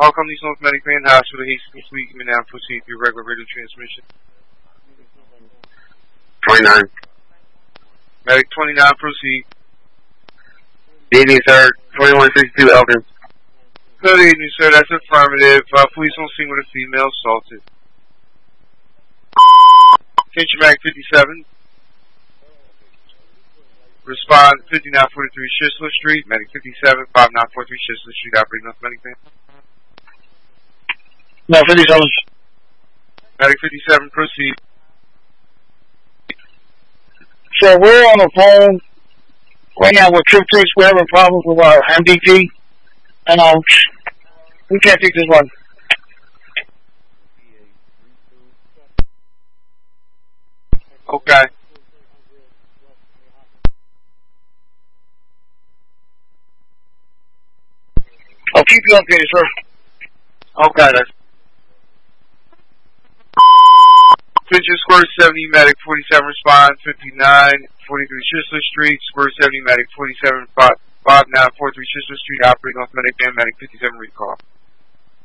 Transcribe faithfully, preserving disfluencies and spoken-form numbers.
Welcome to North Medic Man Hospital, Hastings Suite. You may now proceed through regular radio transmission. twenty-nine. Medic twenty-nine, proceed. Good evening, sir. twenty-one sixty-two Elkins. Good evening, sir. That's affirmative. Uh, police on scene with a female assaulted. Attention, Medic fifty-seven. Respond fifty-nine forty-three Schisler Street. Medic fifty-seven, five nine four three Schisler Street. Operating North Medic Man. No, fifty-seven. Medic fifty-seven, proceed. So we're on the phone right now with Trip Tricks. We're having problems with our M D T, and um, we can't fix this one. Okay. I'll keep you updated, sir. Okay, that's Attention, Square seventy, Medic forty-seven, respond fifty-nine forty-three Schisler Street. Square seventy, Medic forty-seven, five nine four three Schisler Street. Operating North Medic Man, Medic fifty-seven, recall.